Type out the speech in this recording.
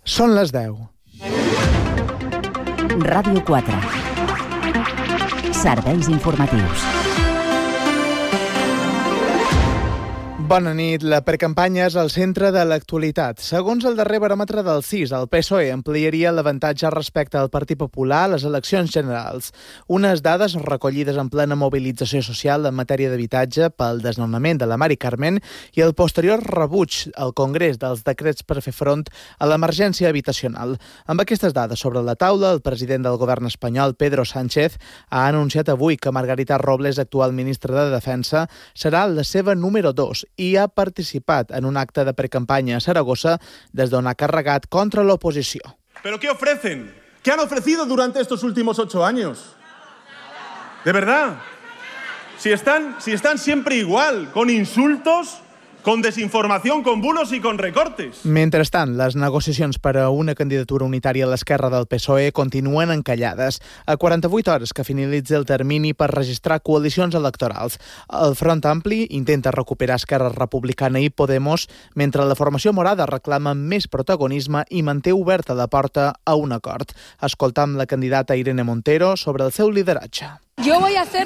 Són les 10. Ràdio 4. Serveis informatius. Bona nit. La precampanya és al centre de l'actualitat. Segons el darrer baròmetre del CIS, el PSOE ampliaria l'avantatge respecte al Partit Popular a les eleccions generals. Unes dades recollides en plena mobilització social en matèria d'habitatge pel desnonament de la Mari Carmen i el posterior rebuig al Congrés dels decrets per fer front a l'emergència habitacional. Amb aquestes dades sobre la taula, el president del govern espanyol, Pedro Sánchez, ha anunciat avui que Margarita Robles, actual ministra de Defensa, serà la seva número 2 i ha participat en un acte de precampanya a Saragossa des d'on ha carregat contra l'oposició. ¿Pero qué ofrecen? ¿Qué han ofrecido durante estos últimos 8 años? ¿De verdad? Si están siempre igual, con insultos, con desinformación, con bulos y con recortes. Mentrestant, les negociacions per a una candidatura unitària a l'esquerra del PSOE continuen encallades. A 48 hores que finalitzi el termini per registrar coalicions electorals. El Front Ampli intenta recuperar Esquerra Republicana i Podemos, mentre la formació morada reclama més protagonisme i manté oberta la porta a un acord. Escoltam la candidata Irene Montero sobre el seu lideratge. Yo voy a hacer